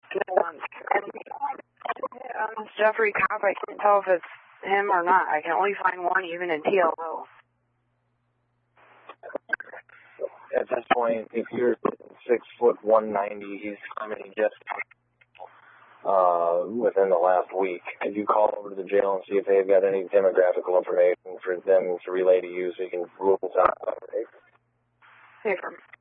Jeffrey Cobb, I can't tell if it's him or not. I can only find one even in TLO. At this point, if you're 6'190", he's coming just within the last week. Could you call over to the jail and see if they've got any demographical information for them to relay to you so you can rule this out? Hey,